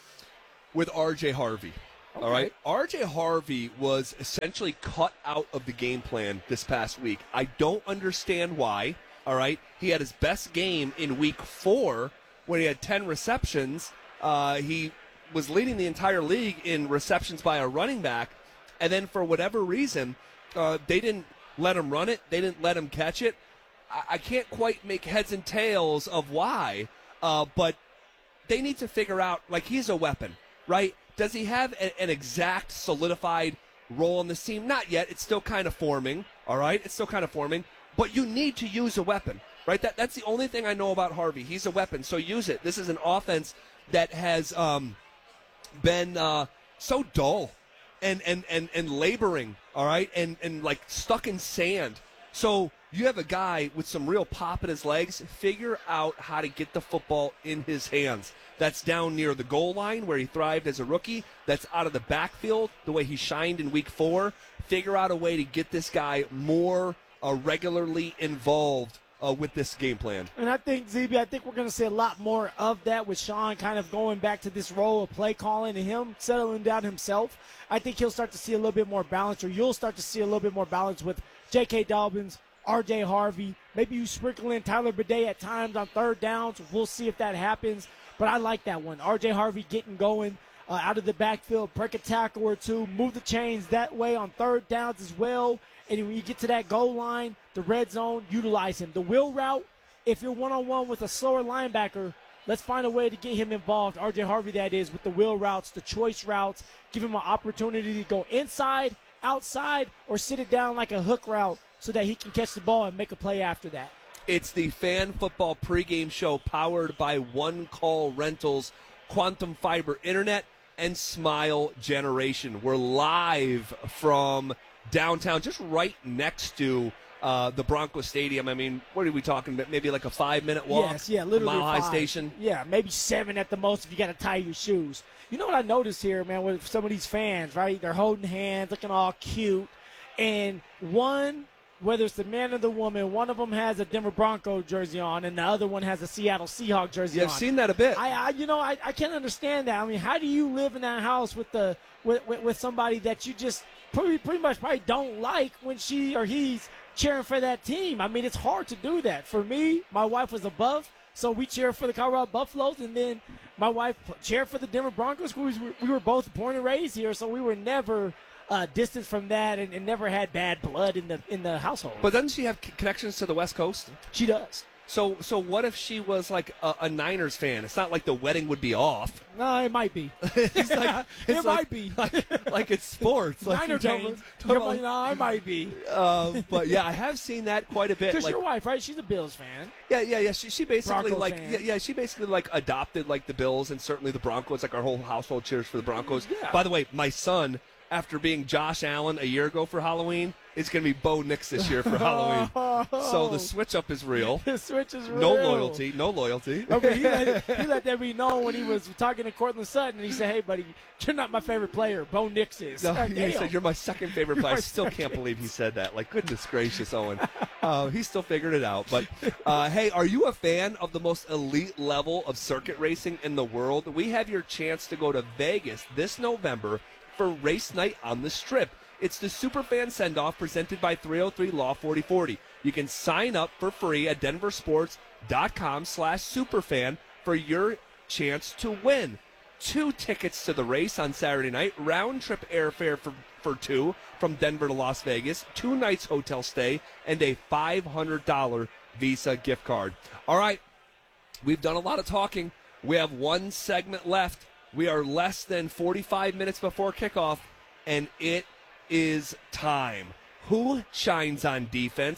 with R J Harvey. Okay. All right, R J Harvey was essentially cut out of the game plan this past week. I don't understand why. All right, he had his best game in week four when he had ten receptions. Uh, he was leading the entire league in receptions by a running back, and then for whatever reason, uh, they didn't let him run it. They didn't let him catch it. I, I can't quite make heads and tails of why, uh, but they need to figure out, like, he's a weapon, right? Does he have a, an exact solidified role on this team? Not yet. It's still kind of forming, all right? It's still kind of forming, but you need to use a weapon, right? That That's the only thing I know about Harvey. He's a weapon, so use it. This is an offense that has um, – been uh, so dull and, and, and, and laboring, all right, and, and like stuck in sand. So you have a guy with some real pop in his legs. Figure out how to get the football in his hands. That's down near the goal line where he thrived as a rookie. That's out of the backfield, the way he shined in week four. Figure out a way to get this guy more uh, regularly involved Uh, with this game plan. And I think, Z B, I think we're going to see a lot more of that with Sean kind of going back to this role of play calling and him settling down himself. I think he'll start to see a little bit more balance, or you'll start to see a little bit more balance with J K. Dobbins, R J Harvey. Maybe you sprinkle in Tyler Bidet at times on third downs. We'll see if that happens. But I like that one. R J Harvey getting going uh, out of the backfield, break a tackle or two, move the chains that way on third downs as well. And when you get to that goal line, the red zone, utilize him. The wheel route, if you're one-on-one with a slower linebacker, let's find a way to get him involved. R J Harvey, that is, with the wheel routes, the choice routes. Give him an opportunity to go inside, outside, or sit it down like a hook route so that he can catch the ball and make a play after that. It's the Fan Football pregame show powered by One Call Rentals, Quantum Fiber Internet, and Smile Generation. We're live from downtown, just right next to uh, the Bronco Stadium. I mean, what are we talking about? Maybe like a five-minute walk? Yes, yeah, literally Mile High five. Station? Yeah, maybe seven at the most if you got to tie your shoes. You know what I noticed here, man, with some of these fans, right? They're holding hands, looking all cute. And one, whether it's the man or the woman, one of them has a Denver Bronco jersey on and the other one has a Seattle Seahawks jersey Yeah, on. I've seen that a bit. I, I you know, I, I can't understand that. I mean, how do you live in that house with the with, with, with somebody that you just pretty, pretty much probably don't like when she or he's cheering for that team? I mean, it's hard to do that. For me, my wife was above, so we cheer for the Colorado Buffaloes, and then my wife cheered for the Denver Broncos. We, was, we were both born and raised here, so we were never uh, distant from that and, and never had bad blood in the in the household. But doesn't she have c- connections to the West Coast? She does. So so what if she was like a, a Niners fan? It's not like the wedding would be off. No, it might be. it's like, it's it like, might be. Like, like it's sports. Like Niner you don't- games. don't- You're like, no, it might be. Uh, but yeah, I have seen that quite a bit. Because Like, your wife, right? She's a Bills fan. yeah, yeah, yeah. She, she basically Bronco like fan. yeah, yeah, she basically like adopted like the Bills and certainly the Broncos. Like our whole household cheers for the Broncos. Yeah. By the way, my son, after being Josh Allen a year ago for Halloween, is going to be Bo Nix this year for Halloween. So the switch up is real. The switch is real. No loyalty. No loyalty. Okay, he let, he let that be known when he was talking to Cortland Sutton. He said, hey, buddy, you're not my favorite player. Bo Nix is. No, God he damn. said, you're my second favorite You're player. I my still second. can't believe he said that. Like, goodness gracious, Owen. Uh, he still figured it out. But, uh, hey, are you a fan of the most elite level of circuit racing in the world? We have your chance to go to Vegas this November for race night on the Strip. It's the Superfan Send-Off presented by three oh three Law forty forty. You can sign up for free at denversports.com slash superfan for your chance to win. Two tickets to the race on Saturday night, round-trip airfare for, for two from Denver to Las Vegas, two nights hotel stay, and a five hundred dollars Visa gift card. All right, we've done a lot of talking. We have one segment left. We are less than forty-five minutes before kickoff, and it is time. Who shines on defense?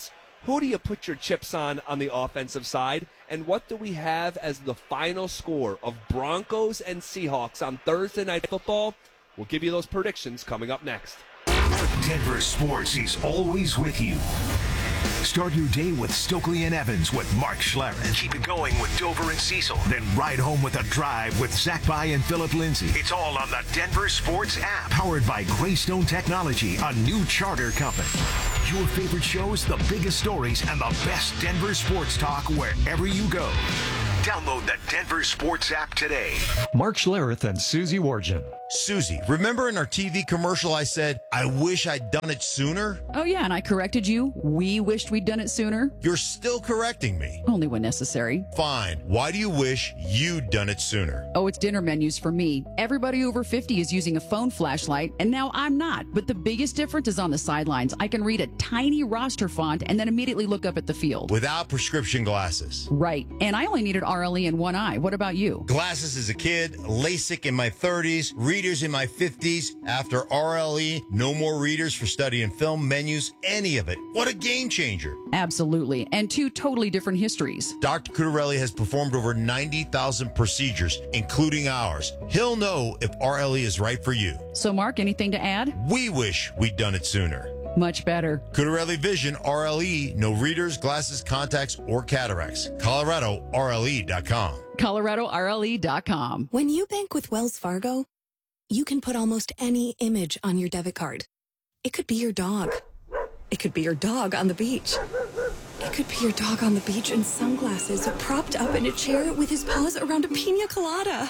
Who do you put your chips on on the offensive side? And what do we have as the final score of Broncos and Seahawks on Thursday Night Football? We'll give you those predictions coming up next. Denver Sports is always with you. Start your day with Stokely and Evans with Mark Schlereth. Keep it going with Dover and Cecil. Then ride home with a drive with Zach By and Philip Lindsay. It's all on the Denver Sports app. Powered by Greystone Technology, a new charter company. Your favorite shows, the biggest stories, and the best Denver sports talk wherever you go. Download the Denver Sports app today. Mark Schlereth and Susie Wargin. Susie, remember in our T V commercial I said, I wish I'd done it sooner? Oh, yeah, and I corrected you. We wished we'd done it sooner. You're still correcting me. Only when necessary. Fine. Why do you wish you'd done it sooner? Oh, it's dinner menus for me. Everybody over fifty is using a phone flashlight, and now I'm not. But the biggest difference is on the sidelines. I can read a tiny roster font and then immediately look up at the field. Without prescription glasses. Right. And I only needed R L E in one eye. What about you? Glasses as a kid, LASIK in my thirties, readers in my fifties. After R L E, no more readers for studying film, menus, any of it. What a game changer. Absolutely. And two totally different histories. Doctor Cutarelli has performed over ninety thousand procedures, including ours. He'll know if R L E is right for you. So, Mark, anything to add? We wish we'd done it sooner. Much better. Cutarelli Vision, R L E, no readers, glasses, contacts, or cataracts. Colorado R L E dot com. Colorado R L E dot com. When you bank with Wells Fargo, you can put almost any image on your debit card. It could be your dog. It could be your dog on the beach. It could be your dog on the beach in sunglasses, propped up in a chair with his paws around a pina colada.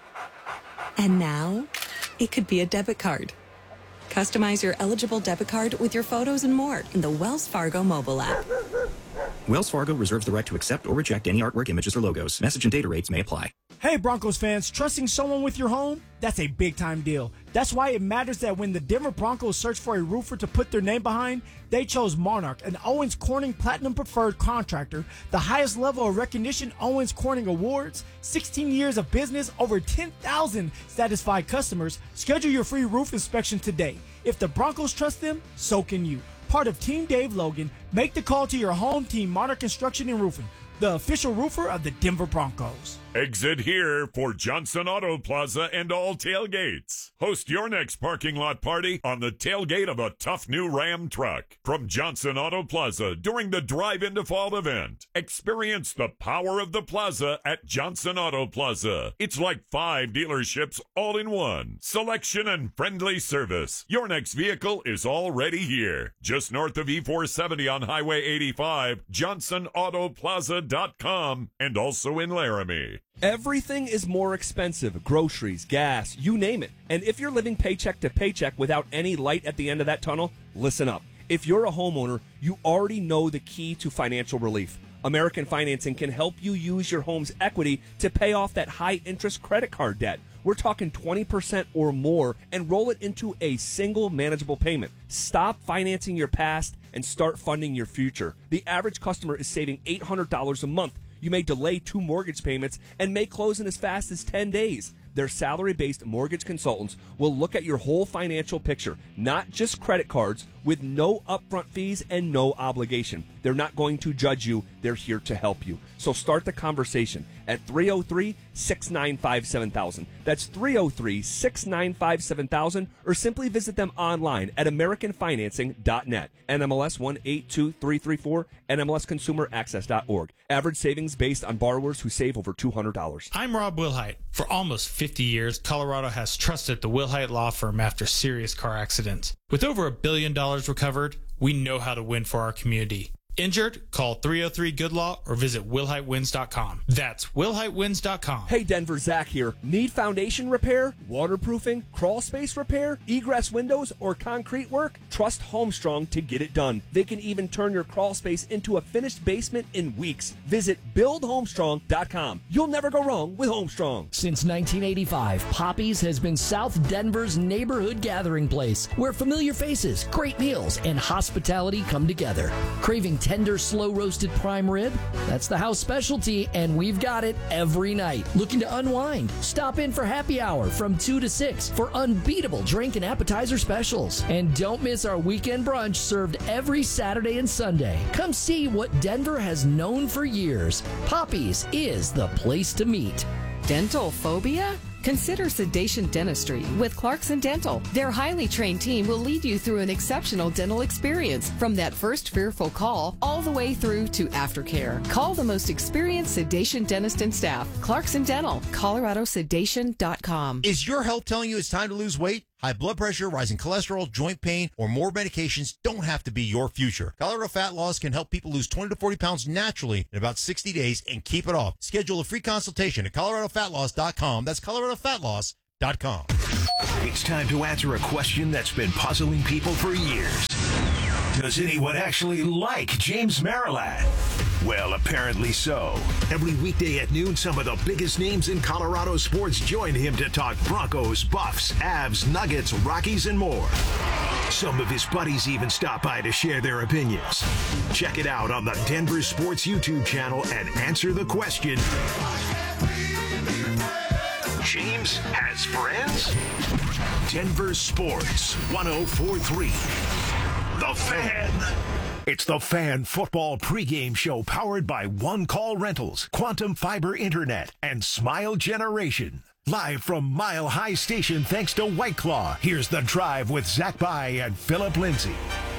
And now, it could be a debit card. Customize your eligible debit card with your photos and more in the Wells Fargo mobile app. Wells Fargo reserves the right to accept or reject any artwork, images, or logos. Message and data rates may apply. Hey, Broncos fans, trusting someone with your home? That's a big-time deal. That's why it matters that when the Denver Broncos searched for a roofer to put their name behind, they chose Monarch, an Owens Corning Platinum Preferred contractor, the highest level of recognition Owens Corning awards, sixteen years of business, over ten thousand satisfied customers. Schedule your free roof inspection today. If the Broncos trust them, so can you. Part of Team Dave Logan, make the call to your home team, Monarch Construction and Roofing, the official roofer of the Denver Broncos. Exit here for Johnson Auto Plaza and all tailgates. Host your next parking lot party on the tailgate of a tough new Ram truck from Johnson Auto Plaza during the Drive Into Fall event. Experience the power of the plaza at Johnson Auto Plaza. It's like five dealerships all in one. Selection and friendly service. Your next vehicle is already here. Just north of E four seventy on Highway eighty-five, johnson auto plaza dot com, and also in Laramie. Everything is more expensive. Groceries, gas, you name it. And if you're living paycheck to paycheck without any light at the end of that tunnel, listen up. If you're a homeowner, you already know the key to financial relief. American Financing can help you use your home's equity to pay off that high-interest credit card debt. We're talking twenty percent or more, and roll it into a single manageable payment. Stop financing your past and start funding your future. The average customer is saving eight hundred dollars a month. You may delay two mortgage payments and may close in as fast as ten days. Their salary-based mortgage consultants will look at your whole financial picture, not just credit cards, with no upfront fees and no obligation. They're not going to judge you. They're here to help you. So start the conversation at three oh three, six nine five, seven thousand. That's three oh three, six nine five, seven thousand, or simply visit them online at american financing dot net. N M L S one eight two three three four, N M L S consumer access dot org. Average savings based on borrowers who save over two hundred dollars. I'm Rob Wilhite. For almost fifty years, Colorado has trusted the Wilhite Law Firm after serious car accidents. With over a billion dollars recovered, we know how to win for our community. Injured? Call three oh three good law or visit wilhite wins dot com. That's wilhite wins dot com. Hey Denver, Zach here. Need foundation repair, waterproofing, crawl space repair, egress windows, or concrete work? Trust Homestrong to get it done. They can even turn your crawl space into a finished basement in weeks. Visit build homestrong dot com. You'll never go wrong with Homestrong. Since nineteen eighty-five, Poppy's has been South Denver's neighborhood gathering place where familiar faces, great meals, and hospitality come together. Craving tender, slow-roasted prime rib? That's the house specialty, and we've got it every night. Looking to unwind? Stop in for happy hour from two to six for unbeatable drink and appetizer specials. And don't miss our weekend brunch served every Saturday and Sunday. Come see what Denver has known for years. Poppy's is the place to meet. Dental phobia? Consider Sedation Dentistry with Clarkson Dental. Their highly trained team will lead you through an exceptional dental experience from that first fearful call all the way through to aftercare. Call the most experienced sedation dentist and staff. Clarkson Dental, colorado sedation dot com. Is your health telling you it's time to lose weight? High blood pressure, rising cholesterol, joint pain, or more medications don't have to be your future. Colorado Fat Loss can help people lose twenty to forty pounds naturally in about sixty days and keep it off. Schedule a free consultation at colorado fat loss dot com. That's colorado fat loss dot com. It's time to answer a question that's been puzzling people for years. Does anyone actually like James Merilatt? Well, apparently so. Every weekday at noon, some of the biggest names in Colorado sports join him to talk Broncos, Buffs, Avs, Nuggets, Rockies, and more. Some of his buddies even stop by to share their opinions. Check it out on the Denver Sports YouTube channel and answer the question, James has friends? Denver Sports one oh four point three. The Fan. It's the Fan Football pregame show powered by One Call Rentals, Quantum Fiber Internet, and Smile Generation. Live from Mile High Station thanks to White Claw, here's The Drive with Zach By and Philip Lindsay.